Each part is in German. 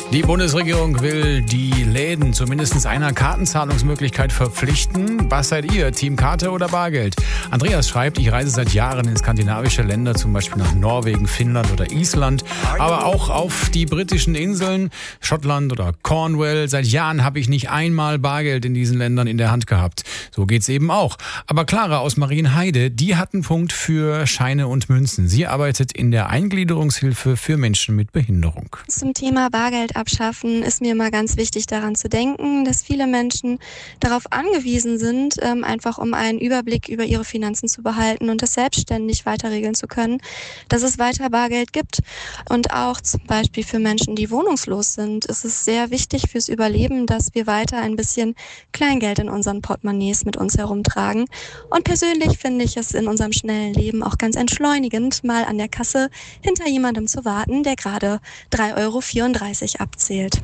Die Bundesregierung will die Läden zu mindestens einer Kartenzahlungsmöglichkeit verpflichten. Was seid ihr, Team Karte oder Bargeld? Andreas schreibt, ich reise seit Jahren in skandinavische Länder, zum Beispiel nach Norwegen, Finnland oder Island, aber auch auf die britischen Inseln, Schottland oder Cornwall. Seit Jahren habe ich nicht einmal Bargeld in diesen Ländern in der Hand gehabt. So geht's eben auch. Aber Clara aus Marienheide, die hat einen Punkt für Scheine und Münzen. Sie arbeitet in der Eingliederungshilfe für Menschen mit Behinderung. Zum Thema Bargeld abschaffen ist mir immer ganz wichtig, daran zu denken, dass viele Menschen darauf angewiesen sind, einfach um einen Überblick über ihre Finanzen zu behalten und das selbstständig weiter regeln zu können, dass es weiter Bargeld gibt. Und auch zum Beispiel für Menschen, die wohnungslos sind, ist es sehr wichtig fürs Überleben, dass wir weiter ein bisschen Kleingeld in unseren Portemonnaies mit uns herumtragen. Und persönlich finde ich es in unserem schnellen Leben auch ganz entschleunigend, mal an der Kasse hinter jemandem zu warten, der gerade 3,34 € abzählt.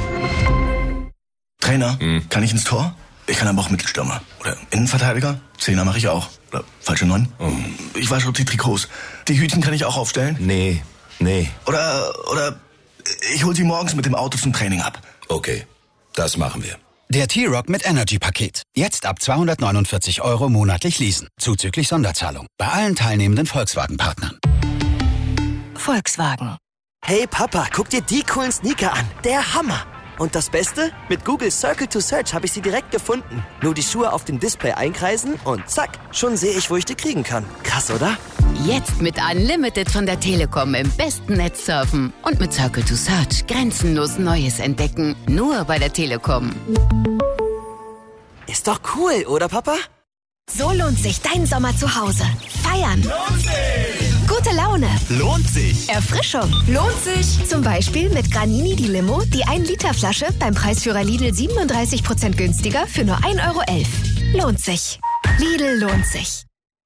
Trainer, kann ich ins Tor? Ich kann aber auch Mittelstürmer. Oder Innenverteidiger? Zehner mache ich auch. Oder falsche 9? Ich wasche die Trikots. Die Hütchen kann ich auch aufstellen? Nee. Oder ich hol sie morgens mit dem Auto zum Training ab. Okay, das machen wir. Der T-Rock mit Energy-Paket. Jetzt ab 249 € monatlich leasen. Zuzüglich Sonderzahlung. Bei allen teilnehmenden Volkswagen-Partnern. Volkswagen. Hey Papa, guck dir die coolen Sneaker an. Der Hammer. Und das Beste? Mit Google Circle to Search habe ich sie direkt gefunden. Nur die Schuhe auf dem Display einkreisen und zack, schon sehe ich, wo ich die kriegen kann. Krass, oder? Jetzt mit Unlimited von der Telekom im besten Netz surfen. Und mit Circle to Search grenzenlos Neues entdecken. Nur bei der Telekom. Ist doch cool, oder Papa? So lohnt sich dein Sommer zu Hause. Feiern. Lohnt sich. Gute Laune. Lohnt sich. Erfrischung. Lohnt sich. Zum Beispiel mit Granini die Limo, die 1-Liter-Flasche beim Preisführer Lidl 37% günstiger für nur 1,11 €. Lohnt sich. Lidl lohnt sich.